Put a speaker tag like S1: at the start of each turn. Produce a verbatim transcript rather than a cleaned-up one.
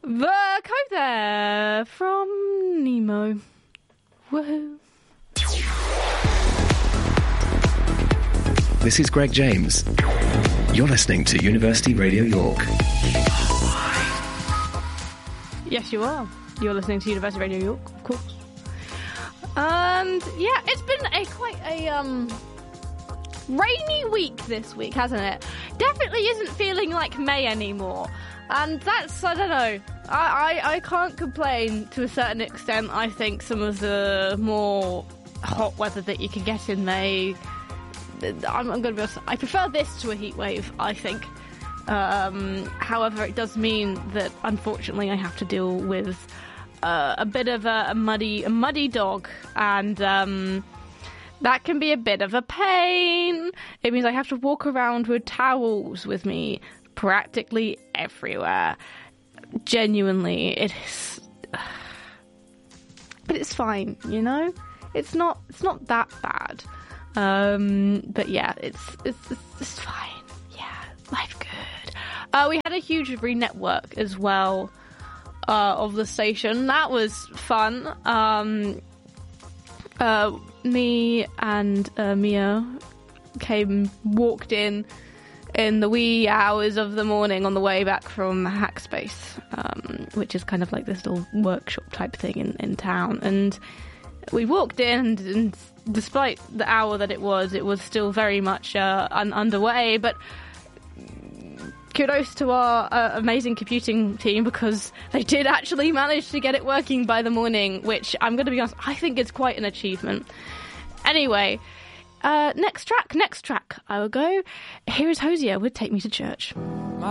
S1: The code there from Nemo. Woohoo.
S2: This is Greg James. You're listening to University Radio York.
S1: Yes, you are. You're listening to University Radio York, of course. And yeah, it's been a quite a um rainy week this week, hasn't it? Definitely isn't feeling like May anymore. And that's, I don't know, I, I, I can't complain to a certain extent. I think some of the more hot weather that you can get in May, I'm, I'm going to be honest, I prefer this to a heat wave, I think. Um, however, it does mean that, unfortunately, I have to deal with uh, a bit of a, a muddy a muddy dog, and um, that can be a bit of a pain. It means I have to walk around with towels with me practically everywhere. Genuinely, it is... But it's fine, you know? It's not, it's not that bad. Um, but yeah, it's, it's, it's, it's fine. Yeah, life good. Uh, we had a huge re-network as well uh, of the station. That was fun. Um, uh, me and uh, Mia came, walked in in the wee hours of the morning on the way back from Hackspace, um, which is kind of like this little workshop type thing in, in town. And we walked in, and, and despite the hour that it was, it was still very much uh, un- underway. But kudos to our uh, amazing computing team, because they did actually manage to get it working by the morning, which, I'm going to be honest, I think is quite an achievement. Anyway, uh, next track, next track, I will go. Here is Hosier with Take Me to Church.